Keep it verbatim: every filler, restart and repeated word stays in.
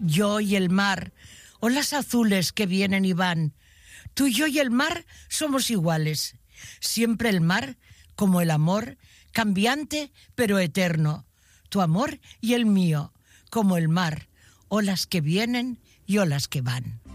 yo y el mar, olas azules que vienen y van. Tú, yo y el mar somos iguales. Siempre el mar, como el amor, cambiante pero eterno. Tu amor y el mío, como el mar, olas que vienen y olas que van.